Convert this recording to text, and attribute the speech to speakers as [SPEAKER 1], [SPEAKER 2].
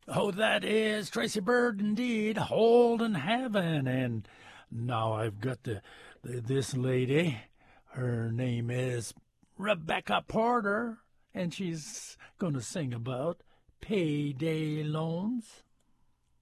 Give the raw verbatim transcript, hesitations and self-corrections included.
[SPEAKER 1] Oh, that is Tracy Bird indeed, holding heaven. And now I've got the, the this lady. Her name is Rebecca Porter, and she's going to sing about payday loans.